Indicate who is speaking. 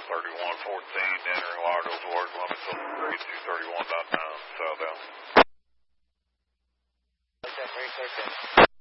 Speaker 1: 3114, entering wireless work limit till 231.9 southbound.
Speaker 2: Okay, 313.